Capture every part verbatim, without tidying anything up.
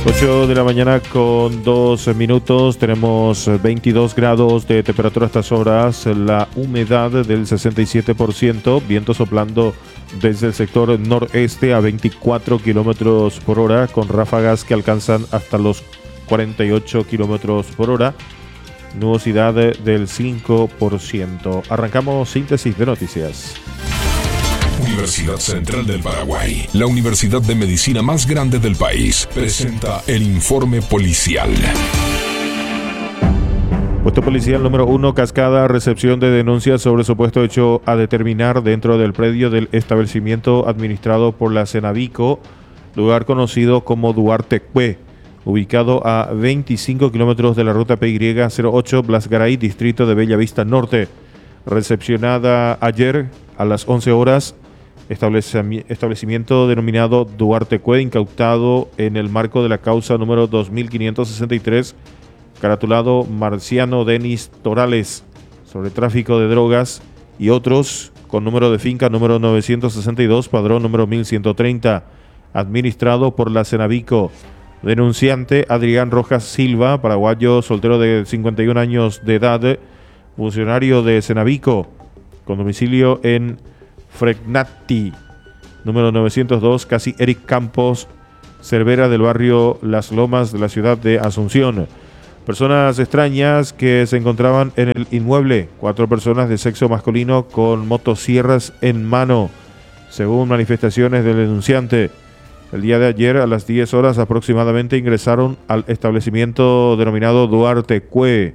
ocho de la mañana con dos minutos, tenemos veintidós grados de temperatura a estas horas, la humedad del sesenta y siete por ciento, viento soplando desde el sector noreste a veinticuatro kilómetros por hora, con ráfagas que alcanzan hasta los cuarenta y ocho kilómetros por hora, nubosidad del cinco por ciento. Arrancamos síntesis de noticias. Universidad Central del Paraguay, la universidad de medicina más grande del país, presenta el informe policial. Puesto policial número uno, Cascada, recepción de denuncias sobre supuesto hecho a determinar dentro del predio del establecimiento administrado por la Cenavico, lugar conocido como Duarte Cue, ubicado a veinticinco kilómetros de la ruta P Y cero ocho, Blas Garay, distrito de Bellavista Norte. Recepcionada ayer a las once horas, establecimiento denominado Duarte Cue, incautado en el marco de la causa número dos mil quinientos sesenta y tres, caratulado Marciano Denis Torales, sobre tráfico de drogas y otros, con número de finca número novecientos sesenta y dos, padrón número mil ciento treinta, administrado por la Cenavico. Denunciante Adrián Rojas Silva, paraguayo, soltero de cincuenta y un años de edad, funcionario de Cenavico, con domicilio en Fregnati, número novecientos dos, casi Eric Campos, Cervera, del barrio Las Lomas de la ciudad de Asunción. Personas extrañas que se encontraban en el inmueble, cuatro personas de sexo masculino con motosierras en mano, según manifestaciones del denunciante. El día de ayer a las diez horas aproximadamente ingresaron al establecimiento denominado Duarte Cue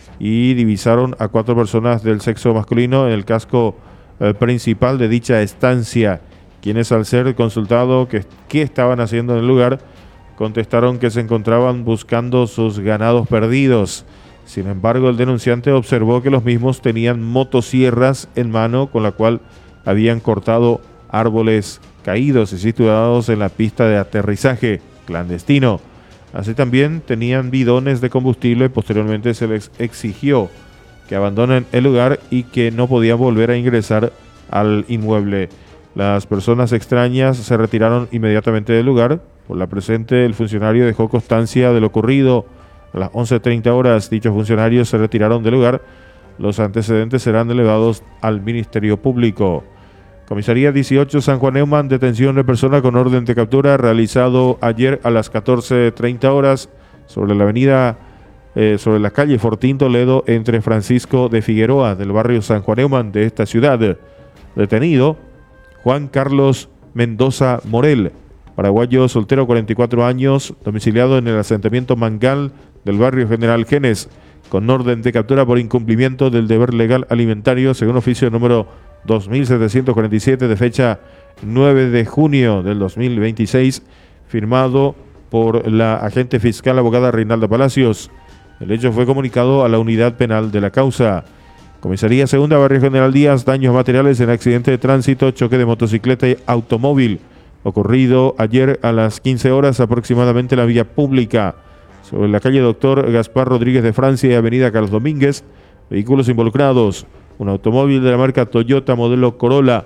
y divisaron a cuatro personas del sexo masculino en el casco eh, principal de dicha estancia, quienes al ser consultado que, qué estaban haciendo en el lugar, contestaron que se encontraban buscando sus ganados perdidos. Sin embargo, el denunciante observó que los mismos tenían motosierras en mano, con la cual habían cortado árboles caídos y situados en la pista de aterrizaje clandestino. Así también tenían bidones de combustible. Posteriormente se les exigió que abandonen el lugar y que no podían volver a ingresar al inmueble. Las personas extrañas se retiraron inmediatamente del lugar. Por la presente, el funcionario dejó constancia de lo ocurrido. A las once treinta horas, dichos funcionarios se retiraron del lugar. Los antecedentes serán elevados al Ministerio Público. Comisaría dieciocho San Juan Neumann, detención de persona con orden de captura realizado ayer a las catorce treinta horas sobre la avenida, eh, sobre la calle Fortín Toledo, entre Francisco de Figueroa, del barrio San Juan Neumann de esta ciudad. Detenido Juan Carlos Mendoza Morel, paraguayo, soltero, cuarenta y cuatro años, domiciliado en el asentamiento Mangal del barrio General Genes, con orden de captura por incumplimiento del deber legal alimentario, según oficio número dos mil setecientos cuarenta y siete de fecha nueve de junio del dos mil veintiséis, firmado por la agente fiscal abogada Reinalda Palacios. El hecho fue comunicado a la unidad penal de la causa. Comisaría Segunda, barrio General Díaz, daños materiales en accidente de tránsito, choque de motocicleta y automóvil, ocurrido ayer a las quince horas aproximadamente en la vía pública, sobre la calle Doctor Gaspar Rodríguez de Francia y avenida Carlos Domínguez. Vehículos involucrados: un automóvil de la marca Toyota modelo Corolla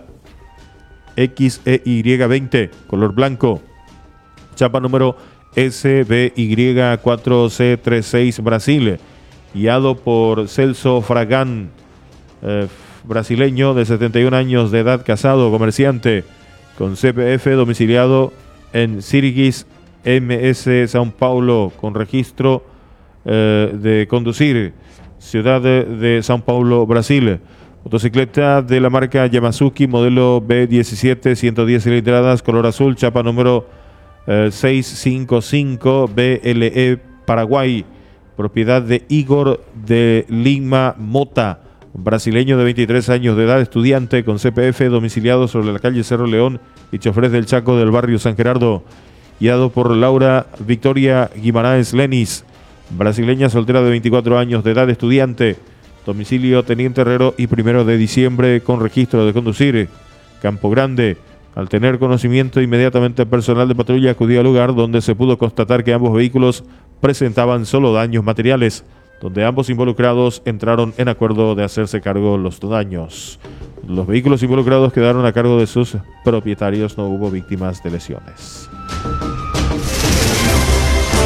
X E Y veinte, color blanco, chapa número S B Y cuatro C treinta y seis, Brasil, guiado por Celso Fragán, eh, brasileño de setenta y un años de edad, casado, comerciante, con C P F, domiciliado en Sirguis M S São Paulo, con registro eh, de conducir, ciudad de, de São Paulo, Brasil. Motocicleta de la marca Yamazuki, modelo B diecisiete, ciento diez cilindradas, color azul, chapa número eh, seiscientos cincuenta y cinco, B L E, Paraguay, propiedad de Igor de Lima Mota, brasileño de veintitrés años de edad, estudiante, con C P F, domiciliado sobre la calle Cerro León y chofer del Chaco del barrio San Gerardo, guiado por Laura Victoria Guimaraes Lenis, brasileña, soltera, de veinticuatro años de edad, estudiante, domicilio Teniente Herrero y primero de diciembre, con registro de conducir, Campo Grande. Al tener conocimiento, inmediatamente el personal de patrulla acudió al lugar, donde se pudo constatar que ambos vehículos presentaban solo daños materiales, donde ambos involucrados entraron en acuerdo de hacerse cargo los daños. Los vehículos involucrados quedaron a cargo de sus propietarios, no hubo víctimas de lesiones.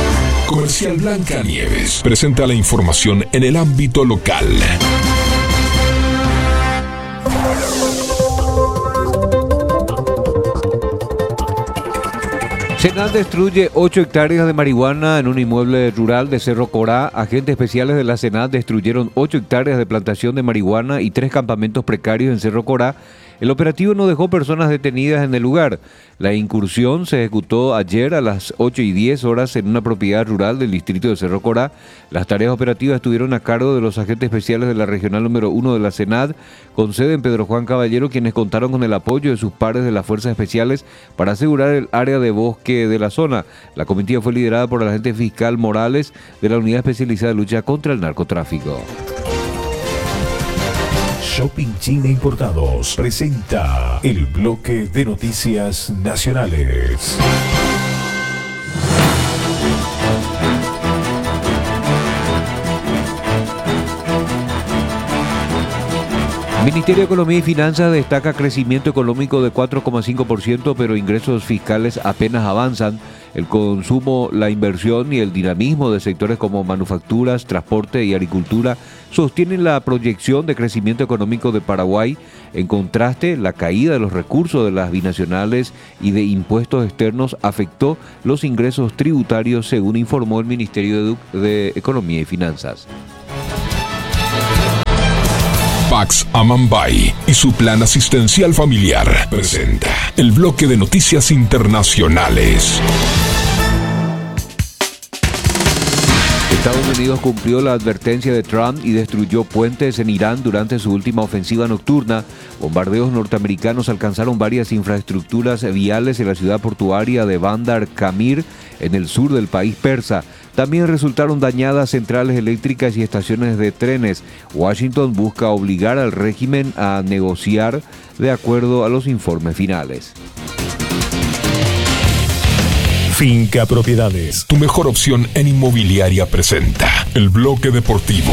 Comercial Blancanieves presenta la información en el ámbito local. Senad destruye ocho hectáreas de marihuana en un inmueble rural de Cerro Corá. Agentes especiales de la Senad destruyeron ocho hectáreas de plantación de marihuana y tres campamentos precarios en Cerro Corá. El operativo no dejó personas detenidas en el lugar. La incursión se ejecutó ayer a las ocho y diez horas en una propiedad rural del distrito de Cerro Corá. Las tareas operativas estuvieron a cargo de los agentes especiales de la regional número uno de la Senad, con sede en Pedro Juan Caballero, quienes contaron con el apoyo de sus pares de las fuerzas especiales para asegurar el área de bosque de la zona. La comitiva fue liderada por el agente fiscal Morales de la Unidad Especializada de Lucha contra el Narcotráfico. Shopping China Importados presenta el bloque de noticias nacionales. Ministerio de Economía y Finanzas destaca crecimiento económico de cuatro coma cinco por ciento, pero ingresos fiscales apenas avanzan. El consumo, la inversión y el dinamismo de sectores como manufacturas, transporte y agricultura sostienen la proyección de crecimiento económico de Paraguay. En contraste, la caída de los recursos de las binacionales y de impuestos externos afectó los ingresos tributarios, según informó el Ministerio de, de Economía y Finanzas. Pax Amambay y su plan asistencial familiar presenta el bloque de noticias internacionales. Estados Unidos cumplió la advertencia de Trump y destruyó puentes en Irán durante su última ofensiva nocturna. Bombardeos norteamericanos alcanzaron varias infraestructuras viales en la ciudad portuaria de Bandar Kamir, en el sur del país persa. También resultaron dañadas centrales eléctricas y estaciones de trenes. Washington busca obligar al régimen a negociar de acuerdo a los informes finales. Finca Propiedades, tu mejor opción en inmobiliaria, presenta el bloque deportivo.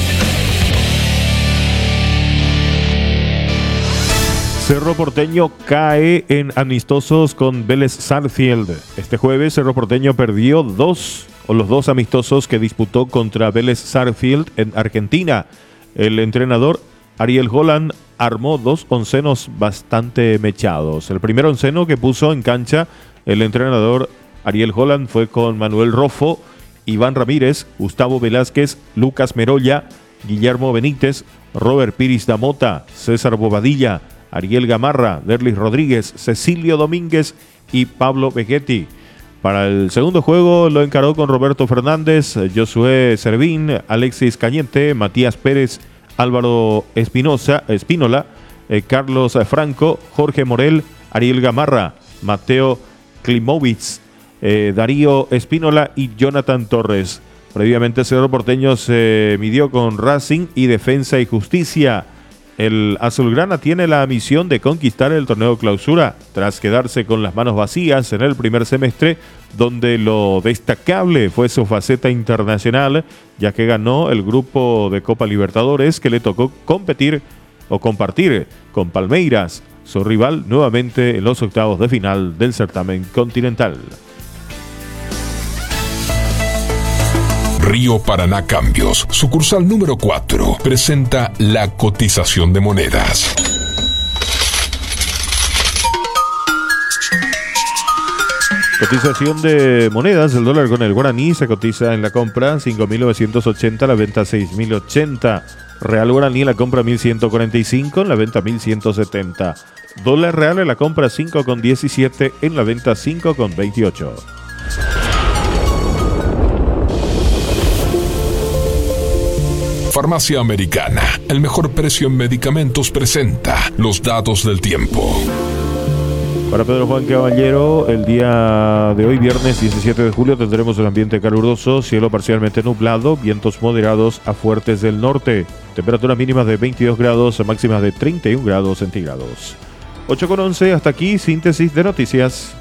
Cerro Porteño cae en amistosos con Vélez Sarsfield. Este jueves Cerro Porteño perdió dos o los dos amistosos que disputó contra Vélez Sarsfield en Argentina. El entrenador Ariel Holland armó dos oncenos bastante mechados. El primer onceno que puso en cancha el entrenador Ariel Holland fue con Manuel Rofo, Iván Ramírez, Gustavo Velázquez, Lucas Merolla, Guillermo Benítez, Robert Piris da Mota, César Bobadilla, Ariel Gamarra, Derlis Rodríguez, Cecilio Domínguez y Pablo Vegetti. Para el segundo juego lo encaró con Roberto Fernández, Josué Servín, Alexis Cañete, Matías Pérez, Álvaro Espinosa, Espínola, eh, Carlos Franco, Jorge Morel, Ariel Gamarra, Mateo Klimovitz, eh, Darío Espínola y Jonathan Torres. Previamente Cerro Porteño se midió con Racing y Defensa y Justicia. El azulgrana tiene la misión de conquistar el torneo clausura tras quedarse con las manos vacías en el primer semestre, donde lo destacable fue su faceta internacional, ya que ganó el grupo de Copa Libertadores que le tocó competir o compartir con Palmeiras, su rival nuevamente en los octavos de final del certamen continental. Río Paraná Cambios, sucursal número cuatro, presenta la cotización de monedas. Cotización de monedas. El dólar con el guaraní se cotiza en la compra cinco mil novecientos ochenta, la venta seis mil ochenta. Real guaraní en la compra mil ciento cuarenta y cinco, en la venta mil ciento setenta. Dólar real en la compra cinco con diecisiete, en la venta cinco con veintiocho. Farmacia Americana, el mejor precio en medicamentos, presenta los datos del tiempo. Para Pedro Juan Caballero, el día de hoy, viernes diecisiete de julio, tendremos un ambiente caluroso, cielo parcialmente nublado, vientos moderados a fuertes del norte, temperaturas mínimas de veintidós grados, máximas de treinta y un grados centígrados. ocho con once, hasta aquí, síntesis de noticias.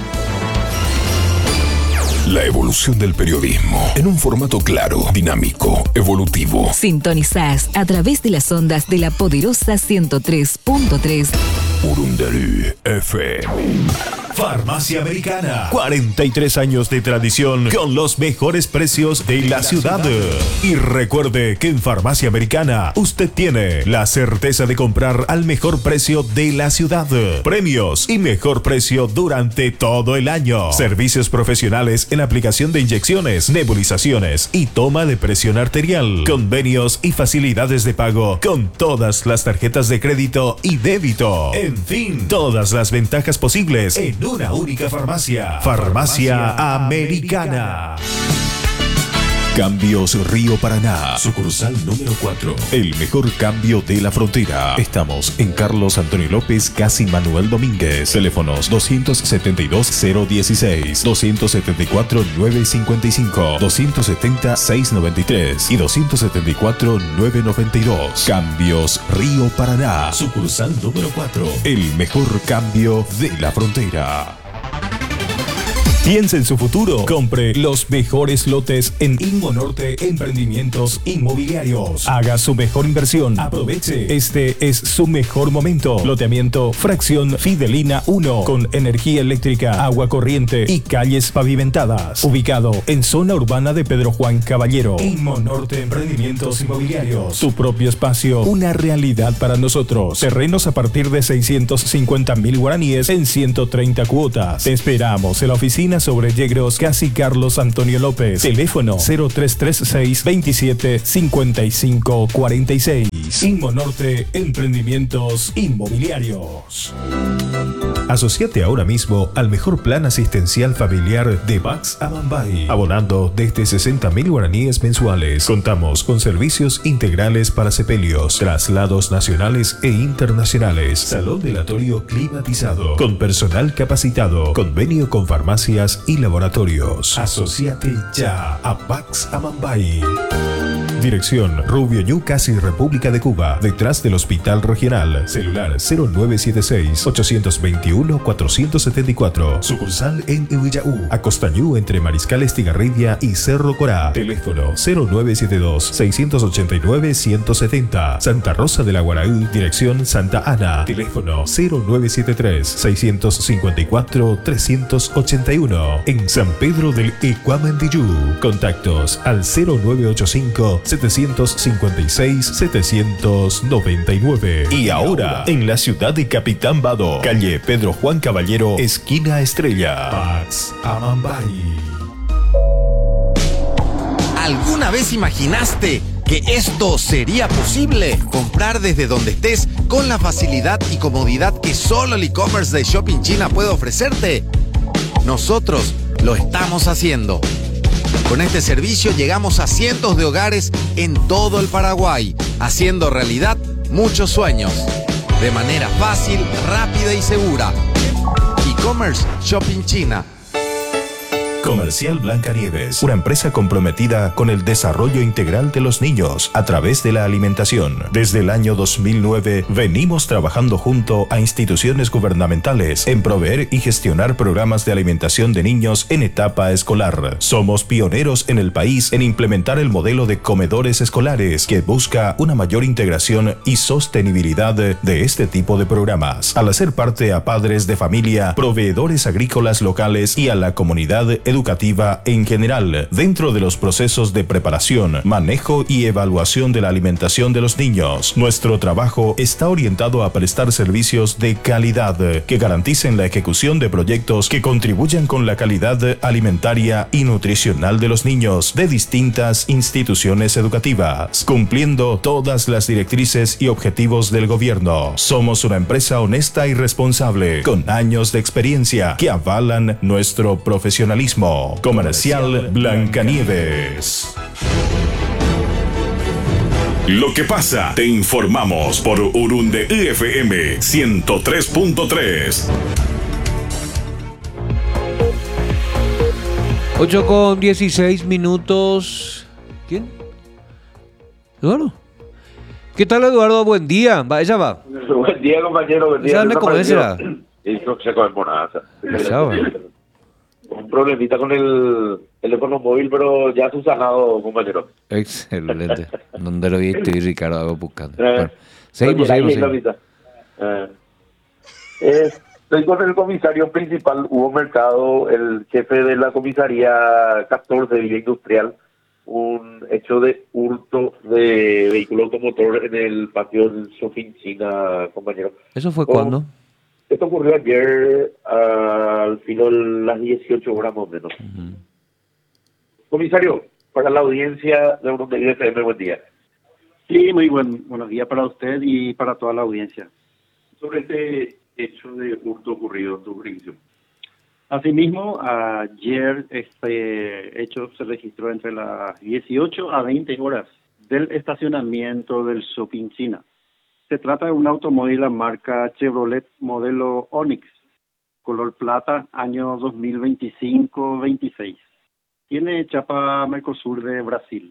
La evolución del periodismo en un formato claro, dinámico, evolutivo. Sintonizás a través de las ondas de la poderosa ciento tres punto tres Urundelú F M. Farmacia Americana. cuarenta y tres años de tradición con los mejores precios de la ciudad. Y recuerde que en Farmacia Americana usted tiene la certeza de comprar al mejor precio de la ciudad. Premios y mejor precio durante todo el año. Servicios profesionales en aplicación de inyecciones, nebulizaciones y toma de presión arterial. Convenios y facilidades de pago con todas las tarjetas de crédito y débito. En fin, todas las ventajas posibles en una única farmacia. Farmacia Americana. Cambios Río Paraná, sucursal número cuatro. El mejor cambio de la frontera. Estamos en Carlos Antonio López, casi Manuel Domínguez. Teléfonos doscientos setenta y dos cero dieciséis, doscientos setenta y cuatro nueve cincuenta y cinco, doscientos setenta seiscientos noventa y tres y doscientos setenta y cuatro nueve noventa y dos. Cambios Río Paraná, sucursal número cuatro. El mejor cambio de la frontera. Piense en su futuro. Compre los mejores lotes en Inmonorte Emprendimientos Inmobiliarios. Haga su mejor inversión. Aproveche. Este es su mejor momento. Loteamiento Fracción Fidelina uno con energía eléctrica, agua corriente y calles pavimentadas. Ubicado en zona urbana de Pedro Juan Caballero. Inmonorte Emprendimientos Inmobiliarios. Tu propio espacio. Una realidad para nosotros. Terrenos a partir de seiscientos cincuenta mil guaraníes en ciento treinta cuotas. Te esperamos en la oficina sobre Yegros, casi Carlos Antonio López. Teléfono cero tres tres seis, veintisiete, cincuenta y cinco, cuarenta y seis. Inmonorte Emprendimientos Inmobiliarios. Asociate ahora mismo al mejor plan asistencial familiar de Bax Amambay, abonando desde sesenta mil guaraníes mensuales. Contamos con servicios integrales para sepelios, traslados nacionales e internacionales, salón velatorio climatizado, con personal capacitado, convenio con farmacias y laboratorios. Asociate ya a Bax Amambay. Dirección Rubio Ñu, casi República de Cuba, detrás del Hospital Regional. Celular cero nueve siete seis, ocho dos uno, cuatro siete cuatro. Sucursal en Uvillaú, Acostañú, entre Mariscal Estigarribia y Cerro Corá. Teléfono cero nueve siete dos, seis ocho nueve, uno cero siete cero. Santa Rosa de la Guaraú, dirección Santa Ana. Teléfono cero nueve siete tres, seis cinco cuatro, tres ocho uno. En San Pedro del Ecuamendillú. Contactos al cero nueve ocho cinco, siete cinco seis, siete nueve nueve. Y ahora, en la ciudad de Capitán Vado, calle Pedro Juan Caballero, esquina Estrella. Bax Amambay. ¿Alguna vez imaginaste que esto sería posible? Comprar desde donde estés con la facilidad y comodidad que solo el e-commerce de Shopping China puede ofrecerte. Nosotros lo estamos haciendo. Con este servicio llegamos a cientos de hogares en todo el Paraguay, haciendo realidad muchos sueños. De manera fácil, rápida y segura. E-commerce Shopping China. Comercial Blancanieves, una empresa comprometida con el desarrollo integral de los niños a través de la alimentación. Desde el año dos mil nueve venimos trabajando junto a instituciones gubernamentales en proveer y gestionar programas de alimentación de niños en etapa escolar. Somos pioneros en el país en implementar el modelo de comedores escolares que busca una mayor integración y sostenibilidad de este tipo de programas, al hacer parte a padres de familia, proveedores agrícolas locales y a la comunidad educativa educativa en general, dentro de los procesos de preparación, manejo y evaluación de la alimentación de los niños. Nuestro trabajo está orientado a prestar servicios de calidad que garanticen la ejecución de proyectos que contribuyan con la calidad alimentaria y nutricional de los niños de distintas instituciones educativas, cumpliendo todas las directrices y objetivos del gobierno. Somos una empresa honesta y responsable, con años de experiencia que avalan nuestro profesionalismo. Comercial Blancanieves. Lo que pasa, te informamos por Urunde F M ciento tres punto tres. ocho con dieciséis minutos. ¿Quién? Eduardo. ¿Qué tal, Eduardo? Buen día. Va, ella va. Buen día, compañero. Buen día. ¿Esa me conoce? Y no se come monaza. Un problemita con el teléfono móvil, pero ya subsanado, compañero. Excelente. ¿Dónde lo viste, Ricardo? Hago buscando. Eh, bueno, seguimos, seguimos. seguimos. Eh. Eh, estoy con el comisario principal, Hugo Mercado, el jefe de la comisaría catorce de Villa Industrial, un hecho de hurto de vehículo automotor en el patio del Shopping China, compañero. ¿Eso fue Oh, cuándo? Esto ocurrió ayer uh, al filo de las dieciocho horas más o menos. Uh-huh. Comisario, para la audiencia de Uno de F M, buen día. Sí, muy buen, buenos días para usted y para toda la audiencia. Sobre este hecho de hurto ocurrido en tu jurisdicción. Asimismo, ayer este hecho se registró entre las dieciocho a veinte horas del estacionamiento del Shopping China. Se trata de un automóvil de marca Chevrolet modelo Onix, color plata, año dos mil veinticinco veintiséis. Tiene chapa Mercosur de Brasil.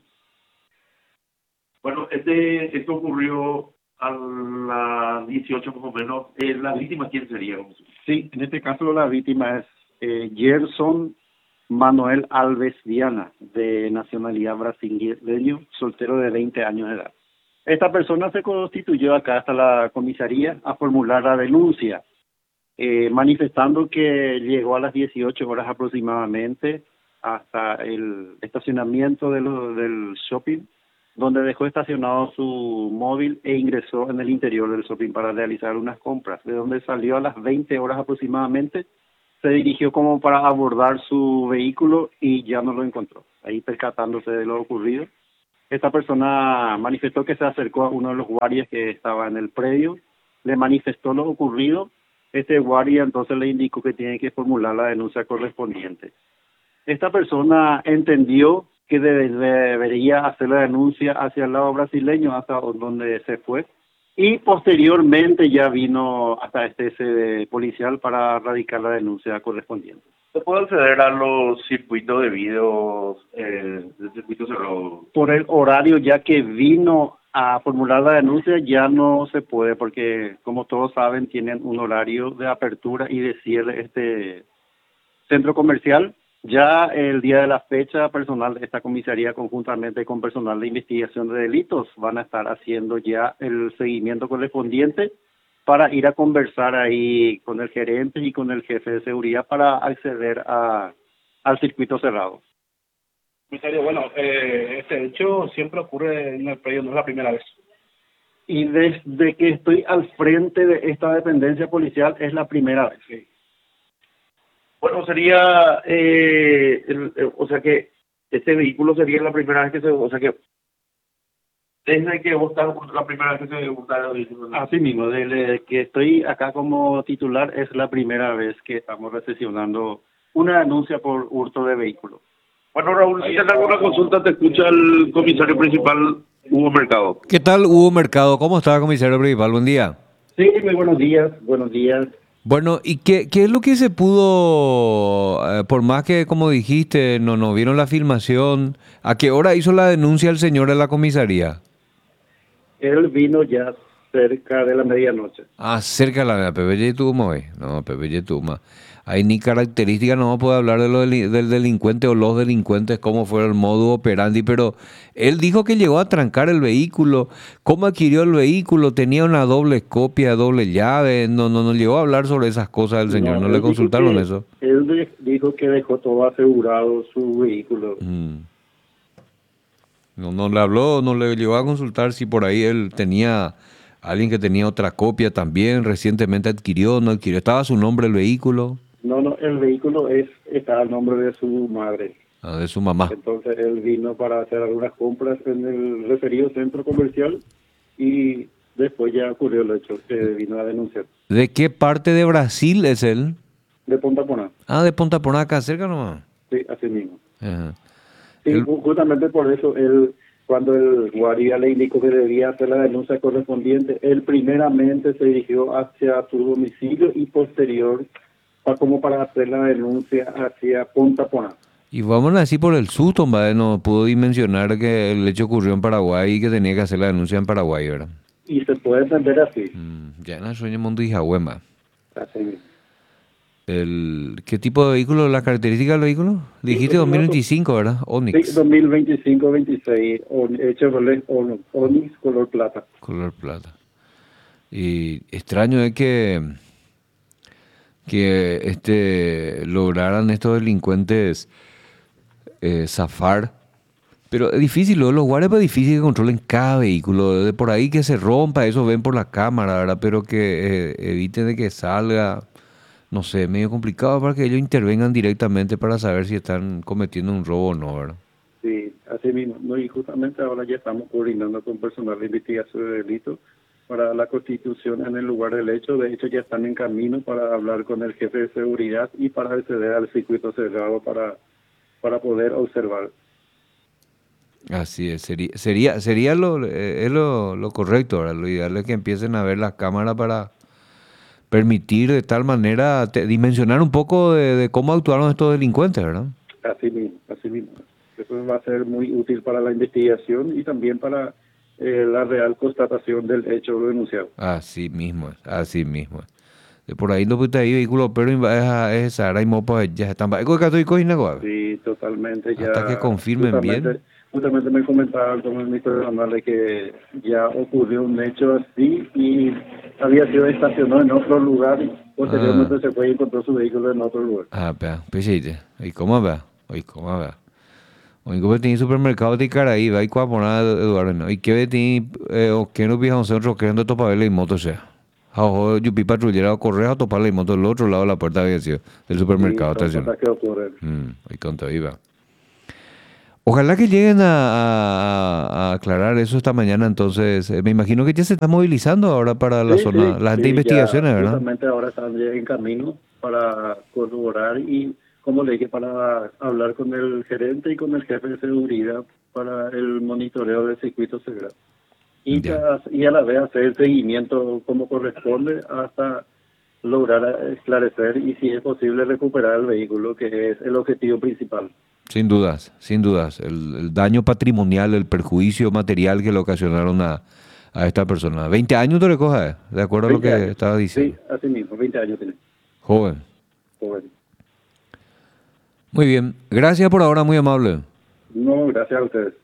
Bueno, este, esto ocurrió a las dieciocho más o menos. Eh, ¿La víctima quién sería? Sí, en este caso la víctima es eh, Gerson Manuel Alves Viana, de nacionalidad brasileño, soltero de veinte años de edad. Esta persona se constituyó acá hasta la comisaría a formular la denuncia, eh, manifestando que llegó a las dieciocho horas aproximadamente hasta el estacionamiento de lo, del shopping, donde dejó estacionado su móvil e ingresó en el interior del shopping para realizar unas compras, de donde salió a las veinte horas aproximadamente, se dirigió como para abordar su vehículo y ya no lo encontró. Ahí percatándose de lo ocurrido, esta persona manifestó que se acercó a uno de los guardias que estaba en el predio, le manifestó lo ocurrido, este guardia entonces le indicó que tiene que formular la denuncia correspondiente. Esta persona entendió que debe, debería hacer la denuncia hacia el lado brasileño, hasta donde se fue, y posteriormente ya vino hasta este sede policial para radicar la denuncia correspondiente. ¿Se puede acceder a los circuitos de video, eh, del circuito cerrado? Por el horario, ya que vino a formular la denuncia, ya no se puede, porque como todos saben, tienen un horario de apertura y de cierre este centro comercial. Ya el día de la fecha, personal de esta comisaría, conjuntamente con personal de investigación de delitos, van a estar haciendo ya el seguimiento correspondiente para ir a conversar ahí con el gerente y con el jefe de seguridad para acceder a, al circuito cerrado. Comisario, bueno, eh, este hecho siempre ocurre en el predio, no es la primera vez. Y desde que estoy al frente de esta dependencia policial es la primera vez. Sí. Bueno, sería, eh, el, el, o sea que este vehículo sería la primera vez que se, o sea que desde que vos estás la primera vez que se hurta el vehículo. Así mismo, desde que estoy acá como titular es la primera vez que estamos recepcionando una denuncia por hurto de vehículo. Bueno, Raúl, si tienes alguna consulta, te escucha el comisario principal, Hugo Mercado. ¿Qué tal, Hugo Mercado? ¿Cómo está, comisario principal? Buen día. Sí, muy buenos días, buenos días. Bueno, ¿y qué, qué es lo que se pudo, eh, por más que, como dijiste, no, no vieron la filmación, ¿a qué hora hizo la denuncia el señor de la comisaría? Él vino ya cerca de la medianoche. Ah, cerca de la Pepe Yetuma, eh. No, Pepe Yetuma. Hay ni características, no puedo hablar de lo del, del delincuente o los delincuentes, cómo fue el modo operandi, pero él dijo que llegó a trancar el vehículo, cómo adquirió el vehículo, tenía una doble copia, doble llave, no no no llegó a hablar sobre esas cosas el señor, no, no le consultaron que, eso. Él de, dijo que dejó todo asegurado su vehículo. Mm. No, no le habló, no le llegó a consultar si por ahí él tenía alguien que tenía otra copia también, recientemente adquirió, no adquirió, estaba su nombre el vehículo. No, no, el vehículo es está a nombre de su madre. Ah, de su mamá. Entonces él vino para hacer algunas compras en el referido centro comercial y después ya ocurrió el hecho que vino a denunciar. ¿De qué parte de Brasil es él? De Punta Poná. Ah, de Punta Poná, acá cerca nomás. Sí, así mismo. Ajá. Sí, El- justamente por eso él, cuando el guardia le indicó que debía hacer la denuncia correspondiente, él primeramente se dirigió hacia su domicilio y posterior pa- como para hacer la denuncia hacia Punta Poná. Y vamos a decir por el susto, ¿vale? No pudo dimensionar que el hecho ocurrió en Paraguay y que tenía que hacer la denuncia en Paraguay, ¿verdad? Y se puede entender así. Mm, ya no sueño mundo y Jahuema. así mismo. El, ¿Qué tipo de vehículo, la característica del vehículo? Dijiste es un dos mil veinticinco, ¿verdad? Sí, Onix, dos mil veinticinco veintiséis, on- eh, Chevrolet On- Onix color plata. color plata. Y extraño es que que este, lograran estos delincuentes eh, zafar. Pero es difícil, lo de los guardias es difícil que controlen cada vehículo. De por ahí que se rompa, eso ven por la cámara, ¿verdad? Pero que eh, eviten de que salga, no sé, medio complicado para que ellos intervengan directamente para saber si están cometiendo un robo o no, ¿verdad? Sí, así mismo. No, y justamente ahora ya estamos coordinando con personal de investigación de delitos para la constitución en el lugar del hecho. De hecho, ya están en camino para hablar con el jefe de seguridad y para acceder al circuito cerrado para, para poder observar. Así es, sería sería, sería lo, eh, es lo, lo correcto, ¿verdad? Lo ideal es que empiecen a ver las cámaras para permitir de tal manera te, dimensionar un poco de, de cómo actuaron estos delincuentes, ¿verdad? Así mismo, así mismo. Eso va a ser muy útil para la investigación y también para eh, la real constatación del hecho denunciado. Así mismo, así mismo. De por ahí no puede ir vehículo, pero es esa, ahora mismo pues ya están. Sí, totalmente. Ya, hasta que confirmen bien. Justamente me comentaban con el ministro de Nacional de que ya ocurrió un hecho así y había sido estacionado en otro lugar y posteriormente ah. se fue y encontró su vehículo en otro lugar. Ah, pero, pues ¿y cómo va? ¿Y cómo va? Hoy como tiene supermercado de Caraí, va y cuaponar Eduardo, ¿no? Y que tiene o que no viajan centro que ando topabela y moto sea. Ojo, yo pi patrullera o correr a toparle y moto del otro lado de la puerta había sido del supermercado. Sí, que ocurre. Mm, y tonto iba. Ojalá que lleguen a, a, a aclarar eso esta mañana, entonces. Eh, me imagino que ya se está movilizando ahora para la sí, zona, sí, las sí, de investigaciones, ya, ¿verdad? Justamente ahora están ya en camino para corroborar y, como le dije, para hablar con el gerente y con el jefe de seguridad para el monitoreo del circuito cerrado. Y, ya. y a la vez hacer el seguimiento como corresponde hasta lograr esclarecer y, si es posible, recuperar el vehículo, que es el objetivo principal. Sin dudas, sin dudas. El, el daño patrimonial, el perjuicio material que le ocasionaron a, a esta persona. veinte años te recoja, de acuerdo a lo que años. estaba diciendo. Sí, así mismo, veinte años tiene. Joven. Joven. Muy bien. Gracias por ahora, muy amable. No, gracias a ustedes.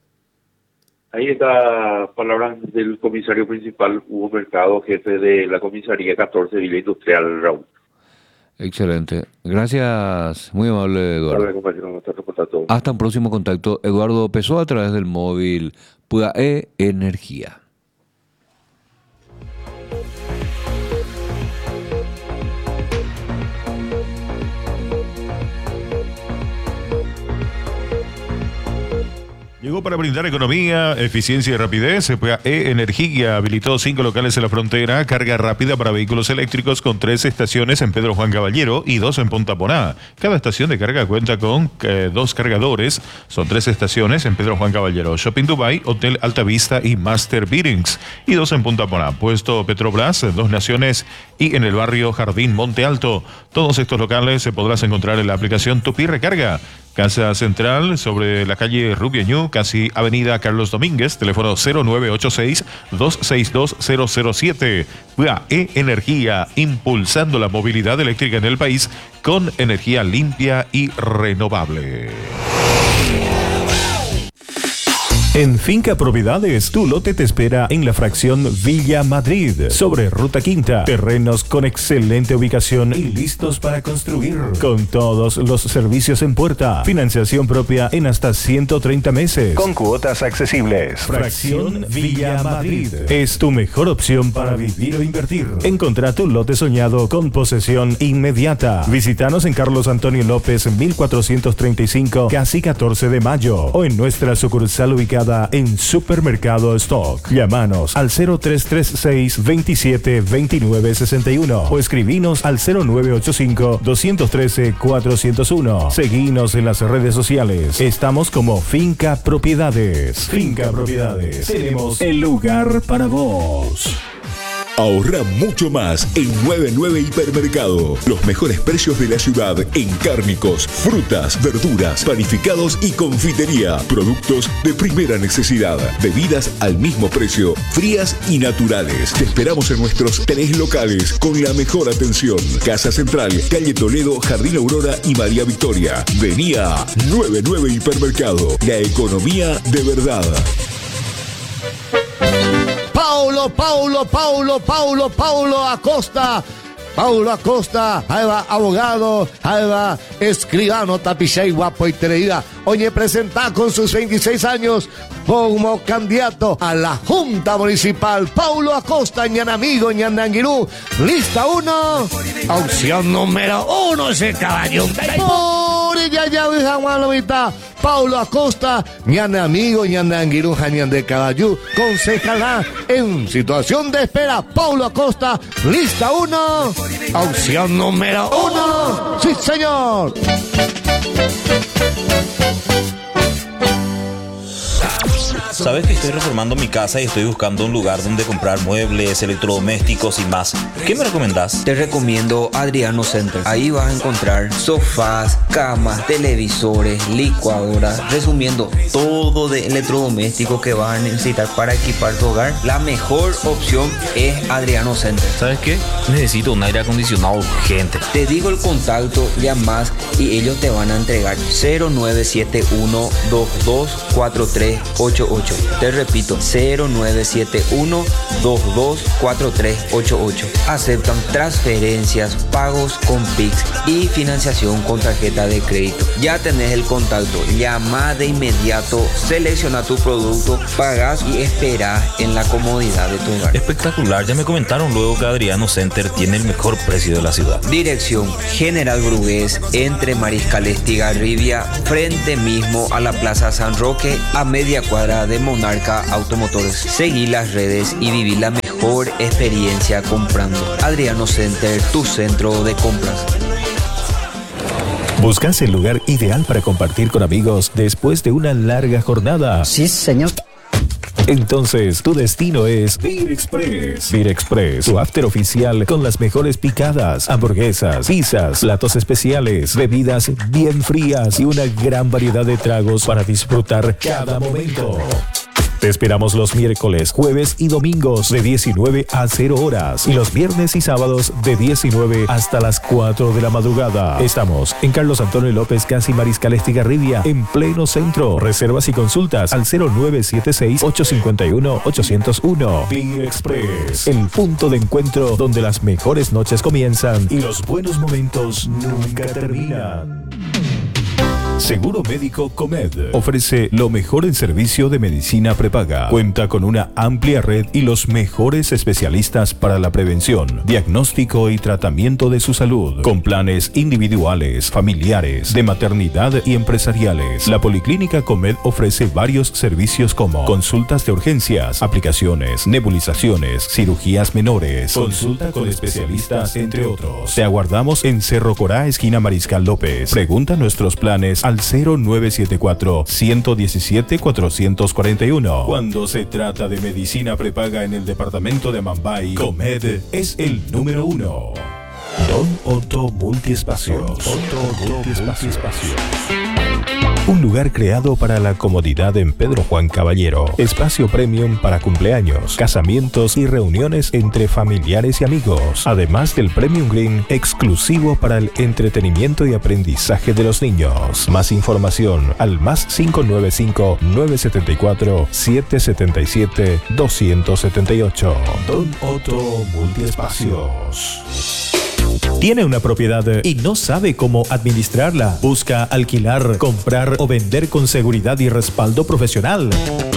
Ahí está palabras del comisario principal Hugo Mercado, jefe de la comisaría catorce Villa Industrial, Raúl. Excelente. Gracias, muy amable, Eduardo. Hasta un próximo contacto. Eduardo Pessoa a través del móvil Pudae Energía. Llegó para brindar economía, eficiencia y rapidez. C P A E Energía habilitó cinco locales en la frontera, carga rápida para vehículos eléctricos con tres estaciones en Pedro Juan Caballero y dos en Punta Poná. Cada estación de carga cuenta con eh, dos cargadores. Son tres estaciones en Pedro Juan Caballero, Shopping Dubai, Hotel Alta Vista y Master Beatings. Y dos en Punta Poná, puesto Petrobras, Dos Naciones y en el barrio Jardín Monte Alto. Todos estos locales se podrás encontrar en la aplicación Tupi Recarga. Casa Central, sobre la calle Rubieñú, casi Avenida Carlos Domínguez, teléfono cero nueve ocho seis, dos seis dos, cero cero siete. P A E Energía, impulsando la movilidad eléctrica en el país con energía limpia y renovable. En Finca Propiedades, tu lote te espera en la fracción Villa Madrid, sobre Ruta Quinta. Terrenos con excelente ubicación y listos para construir. Con todos los servicios en puerta. Financiación propia en hasta ciento treinta meses. Con cuotas accesibles. Fracción Villa Madrid. Es tu mejor opción para vivir o invertir. Encontrá tu lote soñado con posesión inmediata. Visítanos en Carlos Antonio López, mil cuatrocientos treinta y cinco, casi catorce de mayo. O en nuestra sucursal ubicada en Supermercado Stock. Llámanos al cero tres tres seis, veintisiete, veintinueve sesenta y uno o escribinos al cero nueve ocho cinco, dos uno tres, cuatro cero uno. Seguinos en las redes sociales. Estamos como Finca Propiedades. Finca Propiedades. Tenemos el lugar para vos. Ahorra mucho más en noventa y nueve Hipermercado. Los mejores precios de la ciudad en cárnicos, frutas, verduras, panificados y confitería. Productos de primera necesidad. Bebidas al mismo precio, frías y naturales. Te esperamos en nuestros tres locales con la mejor atención. Casa Central, Calle Toledo, Jardín Aurora y María Victoria. Vení a noventa y nueve Hipermercado. La economía de verdad. Paulo, Paulo, Paulo, Paulo, Paulo Acosta Paulo Acosta, ahí va abogado, ahí va escribano, tapichey, guapo y teleída. Oye, presenta con sus veintiséis años como candidato a la Junta Municipal. Paulo Acosta, ñanamigo, ñandanguirú. Lista uno. Opción número uno, ese caballo. Por ya ya, hija Juan Lomita. Paulo Acosta, ñanamigo, ñandanguirú, jañan de caballú. Concejala en situación de espera. Paulo Acosta, lista uno. Opción número uno. Sí, señor. Sabes que estoy reformando mi casa y estoy buscando un lugar donde comprar muebles, electrodomésticos y más. ¿Qué me recomendás? Te recomiendo Adriano Center. Ahí vas a encontrar sofás, camas, televisores, licuadoras, resumiendo todo de electrodomésticos que vas a necesitar para equipar tu hogar. La mejor opción es Adriano Center. ¿Sabes qué? Necesito un aire acondicionado urgente. Te digo el contacto, llamas y ellos te van a entregar. Cero nueve siete uno, dos dos cuatro tres ocho ocho. Te repito, cero nueve siete uno, dos dos cuatro tres ocho ocho. Aceptan transferencias, pagos con Pix y financiación con tarjeta de crédito. Ya tenés el contacto, llama de inmediato, selecciona tu producto, pagas y esperás en la comodidad de tu hogar. Espectacular, ya me comentaron luego que Adriano Center tiene el mejor precio de la ciudad. Dirección General Brugués, entre Mariscal Estigarribia, frente mismo a la Plaza San Roque, a media cuadra de Monarca Automotores. Seguí las redes y viví la mejor experiencia comprando. Adriano Center, tu centro de compras. ¿Buscas el lugar ideal para compartir con amigos después de una larga jornada? Sí, señor. Entonces, tu destino es Beer Express. Beer Express, tu after oficial con las mejores picadas, hamburguesas, pizzas, platos especiales, bebidas bien frías y una gran variedad de tragos para disfrutar cada momento. Te esperamos los miércoles, jueves y domingos de diecinueve a cero horas y los viernes y sábados de diecinueve hasta las cuatro de la madrugada. Estamos en Carlos Antonio López, casi Mariscal Estigarribia, en pleno centro. Reservas y consultas al cero nueve siete seis, ocho cinco uno, ocho cero uno. Beer Express, el punto de encuentro donde las mejores noches comienzan y los buenos momentos nunca terminan. Seguro Médico Comed ofrece lo mejor en servicio de medicina prepaga. Cuenta con una amplia red y los mejores especialistas para la prevención, diagnóstico y tratamiento de su salud, con planes individuales, familiares, de maternidad y empresariales. La Policlínica Comed ofrece varios servicios como consultas de urgencias, aplicaciones, nebulizaciones, cirugías menores, consulta con especialistas, entre otros. Te aguardamos en Cerro Corá, esquina Mariscal López. Pregunta nuestros planes al cero nueve siete cuatro, uno uno siete, cuatro cuatro uno. Cuando se trata de medicina prepaga en el departamento de Mambay, Comed es el número uno. Don Otto Multiespacios. Otto Multiespacios. Un lugar creado para la comodidad en Pedro Juan Caballero. Espacio premium para cumpleaños, casamientos y reuniones entre familiares y amigos. Además del Premium Green, exclusivo para el entretenimiento y aprendizaje de los niños. Más información al más cinco nueve cinco, nueve siete cuatro, siete siete siete, dos siete ocho. Don Otto Multiespacios. ¿Tiene una propiedad y no sabe cómo administrarla? ¿Busca alquilar, comprar o vender con seguridad y respaldo profesional?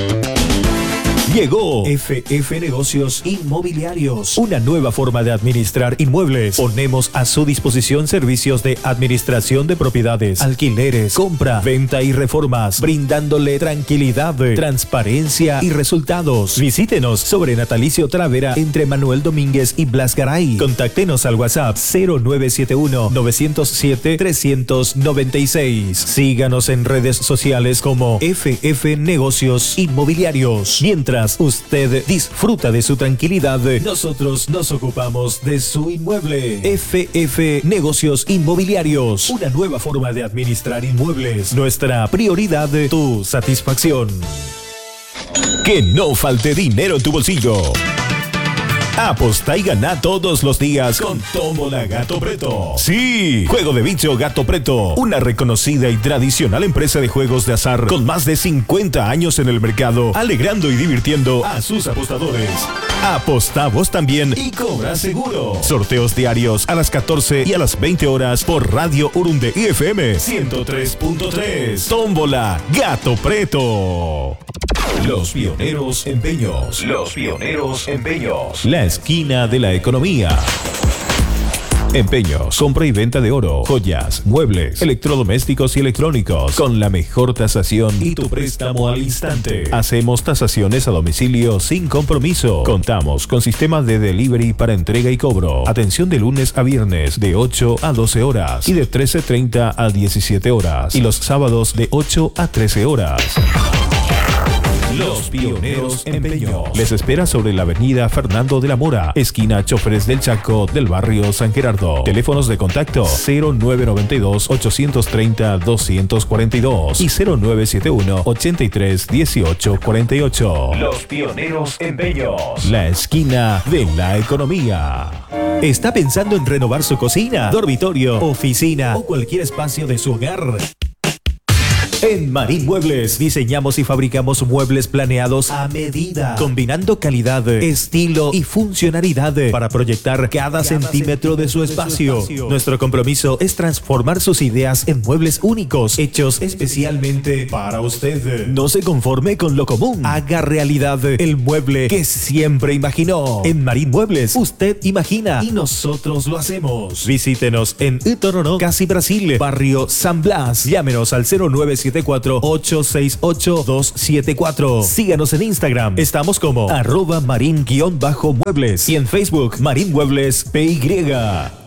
Llegó F F Negocios Inmobiliarios, una nueva forma de administrar inmuebles. Ponemos a su disposición servicios de administración de propiedades, alquileres, compra, venta y reformas, brindándole tranquilidad, transparencia y resultados. Visítenos sobre Natalicio Travera entre Manuel Domínguez y Blas Garay. Contáctenos al WhatsApp cero nueve siete uno, nueve cero siete, tres nueve seis. Síganos en redes sociales como F F Negocios Inmobiliarios. Mientras usted disfruta de su tranquilidad, nosotros nos ocupamos de su inmueble. F F Negocios Inmobiliarios, una nueva forma de administrar inmuebles. Nuestra prioridad, tu satisfacción. Que no falte dinero en tu bolsillo. Aposta y gana todos los días con Tómbola Gato Preto. Sí, Juego de Bicho Gato Preto, una reconocida y tradicional empresa de juegos de azar con más de cincuenta años en el mercado, alegrando y divirtiendo a sus apostadores. Apostá vos también y cobra seguro. Sorteos diarios a las catorce y a las veinte horas por Radio Urunde I F M ciento tres punto tres. Tómbola Gato Preto. Los Pioneros Empeños. Los Pioneros Empeños. La esquina de la economía. Empeños, compra y venta de oro, joyas, muebles, electrodomésticos y electrónicos con la mejor tasación y tu préstamo al instante. Hacemos tasaciones a domicilio sin compromiso. Contamos con sistema de delivery para entrega y cobro. Atención de lunes a viernes de ocho a doce horas y de trece treinta a diecisiete horas. Y los sábados de ocho a trece horas. Los Pioneros Empeños. Les espera sobre la avenida Fernando de la Mora, esquina Choferes del Chaco del barrio San Gerardo. Teléfonos de contacto cero nueve nueve dos, ocho tres cero, dos cuatro dos y cero nueve siete uno, ochenta y tres, dieciocho cuarenta y ocho. Los Pioneros Empeños. La esquina de la economía. ¿Está pensando en renovar su cocina, dormitorio, oficina o cualquier espacio de su hogar? En Marín Muebles diseñamos y fabricamos muebles planeados a medida, combinando calidad, estilo y funcionalidad para proyectar cada, cada centímetro de su espacio. espacio. Nuestro compromiso es transformar sus ideas en muebles únicos, hechos especialmente para usted. No se conforme con lo común. Haga realidad el mueble que siempre imaginó. En Marín Muebles, usted imagina y nosotros lo hacemos. Visítenos en Itororó, Casi Brasil, barrio San Blas. Llámenos al cero nueve siete cuatro, ocho seis ocho, dos siete cuatro. Síganos en Instagram. Estamos como arroba marín-muebles y en Facebook Marín Muebles P Y.